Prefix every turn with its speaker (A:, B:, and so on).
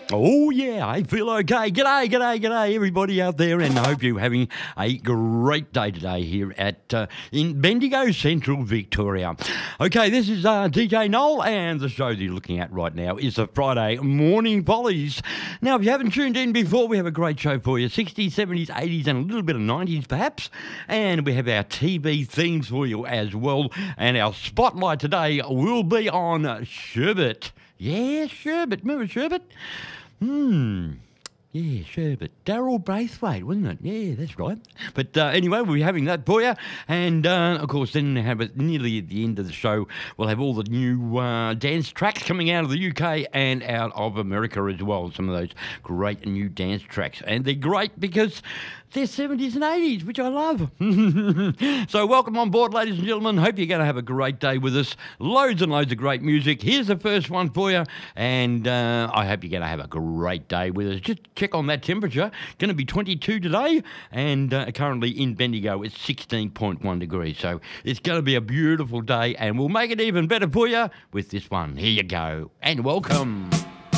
A: Oh, yeah, I feel okay. G'day, everybody out there, and I hope you're having a great day today here at in Bendigo, Central Victoria. Okay, this is DJ Noel, and the show that you're looking at right now is the Friday Morning Pollies. Now, if you haven't tuned in before, we have a great show for you, 60s, 70s, 80s, and a little bit of 90s perhaps, and we have our TV themes for you as well, and our spotlight today will be on Sherbet. Yeah, Sherbet. Remember Sherbet? Yeah, Sherbet. Daryl Braithwaite, wasn't it? Yeah, that's right. But anyway, we'll be having that for you. And, of course, then nearly at the end of the show, we'll have all the new dance tracks coming out of the UK and out of America as well. Some of those great new dance tracks. And they're great because they're 70s and 80s, which I love. So welcome on board, ladies and gentlemen. Hope you're going to have a great day with us. Loads and loads of great music. Here's the first one for you. And I hope you're going to have a great day with us. Just check on that temperature. Going to be 22 today. And currently in Bendigo, it's 16.1 degrees. So it's going to be a beautiful day. And we'll make it even better for you with this one. Here you go. And welcome.